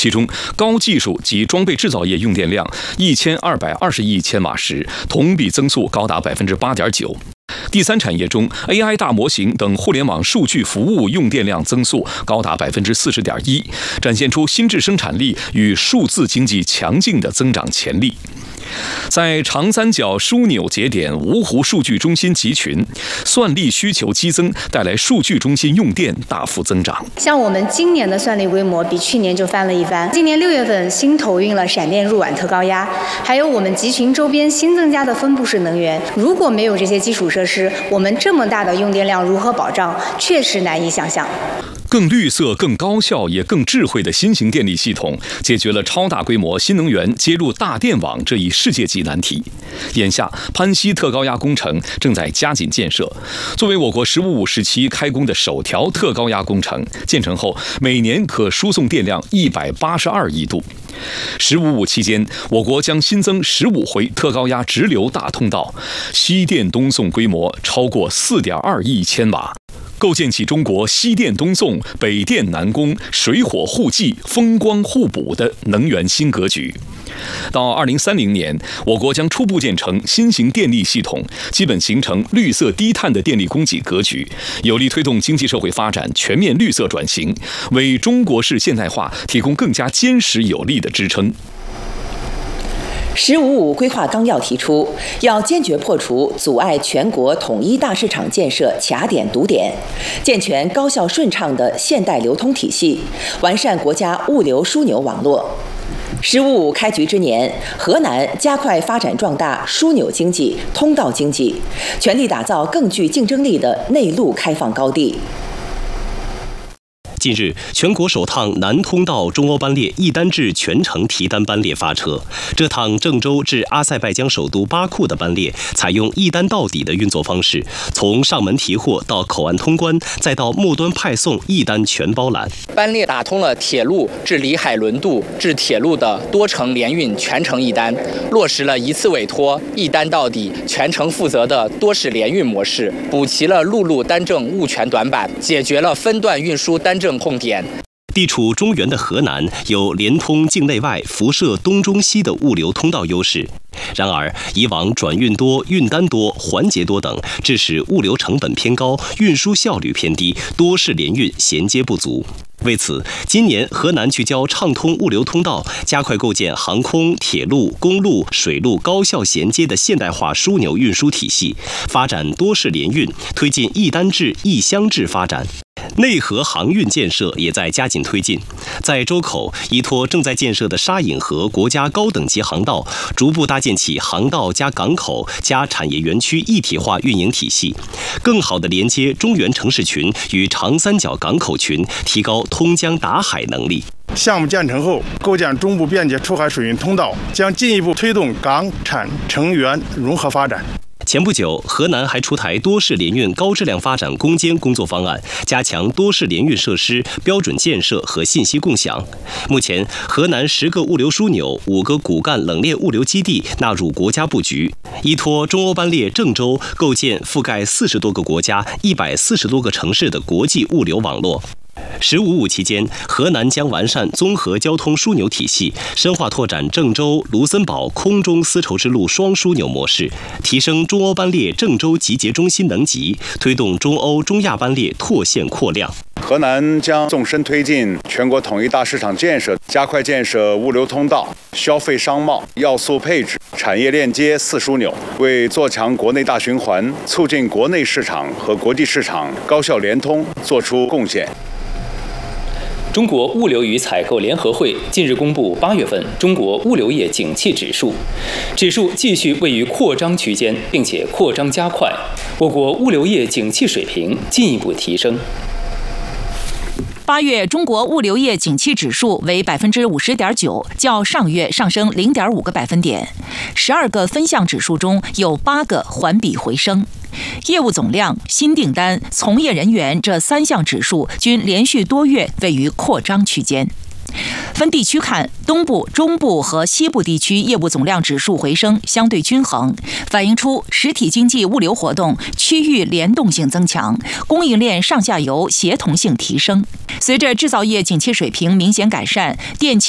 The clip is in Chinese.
其中高技术及装备制造业用电量1220亿千瓦时，同比增速高达8.9%。第三产业中 ，AI 大模型等互联网数据服务用电量增速高达40.1%，展现出心智生产力与数字经济强劲的增长潜力。在长三角枢纽节点芜湖数据中心集群，算力需求激增，带来数据中心用电大幅增长。 像我们今年的算力规模比去年就翻了一番。今年6月份新投运了闪电入碗特高压，还有我们集群周边新增加的分布式能源。如果没有这些基础设施，我们这么大的用电量如何保障，确实难以想象。 更绿色、更高效也更智慧的新型电力系统，解决了超大规模新能源接入大电网这一世界级难题。眼下，潘西特高压工程正在加紧建设，作为我国15-5时期开工的首条特高压工程，建成后每年可输送电量182亿度。15-5期间，我国将新增15回特高压直流大通道，西电东送规模超过4.2亿千瓦。构建起中国西电东送、北电南供、水火互济、风光互补的能源新格局。到2030年，我国将初步建成新型电力系统，基本形成绿色低碳的电力供给格局，有力推动经济社会发展全面绿色转型，为中国式现代化提供更加坚实有力的支撑。 “15-5”规划纲要提出，要坚决破除阻碍全国统一大市场建设卡点堵点，健全高效顺畅的现代流通体系，完善国家物流枢纽网络。“15-5”开局之年，河南加快发展壮大枢纽经济、通道经济，全力打造更具竞争力的内陆开放高地。 近日，全国首趟南通道中欧班列一单制全程提单班列发车。这趟郑州至阿塞拜疆首都巴库的班列，采用一单到底的运作方式，从上门提货到口岸通关，再到末端派送，一单全包揽。 班列打通了铁路至里海轮渡至铁路的多程联运全程一单，落实了一次委托、一单到底、全程负责的多式联运模式，补齐了陆路单证物权短板，解决了分段运输单证痛点。 地处中原的河南有连通境内外、辐射东中西的物流通道优势。然而，以往转运多、运单多、环节多等，致使物流成本偏高、运输效率偏低，多式联运衔接不足。为此，今年河南聚焦畅通物流通道，加快构建航空、铁路、公路、水路高效衔接的现代化枢纽运输体系，发展多式联运，推进一单制、一箱制发展。内河航运建设也在加紧推进，在周口依托正在建设的沙引河国家高等级航道，逐步搭建起航道加港口加产业园区一体化运营体系，更好地连接中原城市群与长三角港口群，提高通江达海能力。 项目建成后，构建中部便捷出海水运通道，将进一步推动港产城园融合发展。 前不久，河南还出台多式联运高质量发展攻坚工作方案，加强多式联运设施标准建设和信息共享。目前，河南10个物流枢纽、5个骨干冷链物流基地纳入国家布局，依托中欧班列郑州，构建覆盖40多个国家、140多个城市的国际物流网络。15-5期间，河南将完善综合交通枢纽体系，深化拓展郑州、卢森堡空中丝绸之路双枢纽模式，提升中欧班列郑州集结中心能级，推动中欧、中亚班列拓线扩量。 河南将纵深推进全国统一大市场建设，加快建设物流通道、消费商贸、要素配置、产业链接4枢纽，为做强国内大循环、促进国内市场和国际市场高效联通作出贡献。 中国物流与采购联合会近日公布8月份中国物流业景气指数，指数继续位于扩张区间，并且扩张加快，我国物流业景气水平进一步提升。 8月中国物流业景气指数为50.9%，较上月上升0.5个百分点。12个分项指数中有8个环比回升。业务总量、新订单、从业人员这3项指数均连续多月位于扩张区间。分地区看，东部、中部和西部地区业务总量指数回升相对均衡，反映出实体经济物流活动区域联动性增强，供应链上下游协同性提升。随着制造业景气水平明显改善，电气